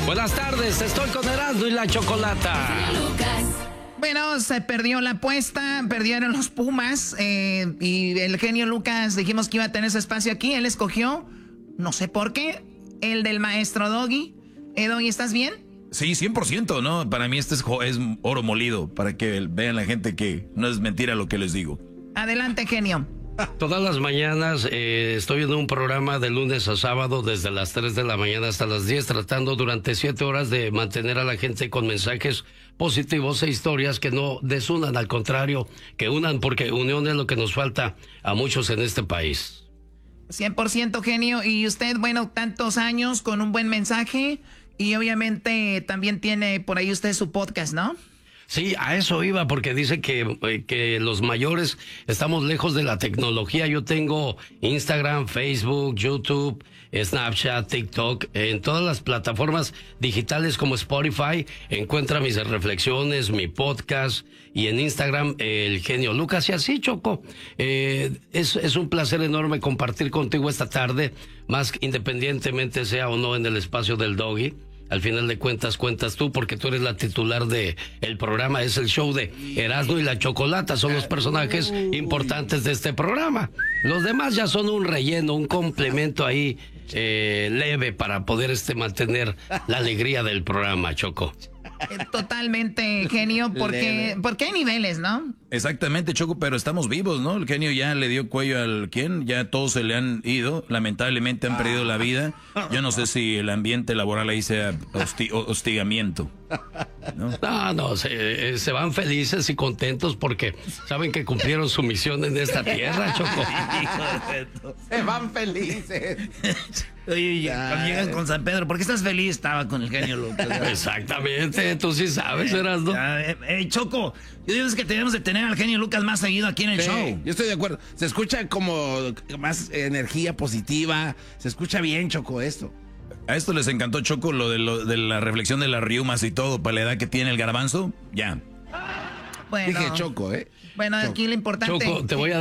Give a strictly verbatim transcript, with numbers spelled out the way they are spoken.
Buenas tardes, estoy con Erasmo y la Chocolata. Bueno, se perdió la apuesta, perdieron los Pumas eh, y el genio Lucas dijimos que iba a tener ese espacio aquí. Él escogió, no sé por qué, el del maestro Doggy. Eh, Doggy, ¿estás bien? Sí, cien por ciento, ¿no? Para mí este es, es oro molido, para que vean la gente que no es mentira lo que les digo. Adelante, genio. Todas las mañanas eh, estoy en un programa de lunes a sábado desde las tres de la mañana hasta las diez, tratando durante siete horas de mantener a la gente con mensajes positivos e historias que no desunan, al contrario, que unan, porque unión es lo que nos falta a muchos en este país. cien por ciento, genio. Y usted, bueno, tantos años con un buen mensaje y obviamente también tiene por ahí usted su podcast, ¿no? Sí, a eso iba, porque dice que, eh, que los mayores estamos lejos de la tecnología. Yo tengo Instagram, Facebook, YouTube, Snapchat, TikTok, en todas las plataformas digitales como Spotify, encuentra mis reflexiones, mi podcast, y en Instagram, eh, el genio Lucas, y así, Choco. Eh, es, es un placer enorme compartir contigo esta tarde, más independientemente sea o no en el espacio del Doggy. Al final de cuentas, cuentas tú, porque tú eres la titular de el programa. Es el show de Erasmo y la Chocolata. Son los personajes importantes de este programa. Los demás ya son un relleno, un complemento ahí eh, leve para poder este mantener la alegría del programa, Choco. Totalmente, genio, porque, porque hay niveles, ¿no? Exactamente, Choco, pero estamos vivos, ¿no? El genio ya le dio cuello al quien, ya todos se le han ido, lamentablemente han perdido la vida. Yo no sé si el ambiente laboral ahí sea hosti hostigamiento, ¿no? No, no, se, se van felices y contentos porque saben que cumplieron su misión en esta tierra, Choco. Se van felices. Oye, cuando llegas con San Pedro, ¿por qué estás feliz? Estaba con el genio Lucas. Exactamente, tú sí sabes, Erasmo. Eh, eh, Choco, yo digo que tenemos de tener al genio Lucas más seguido aquí en el Sí, show. yo estoy de acuerdo. Se escucha como más energía positiva. Se escucha bien, Choco, esto. A esto les encantó, Choco, lo de, lo de la reflexión de las riumas y todo, para la edad que tiene el garbanzo. Ya. Bueno, Dije Choco, ¿eh? bueno, Choco. aquí lo importante... Choco, te voy a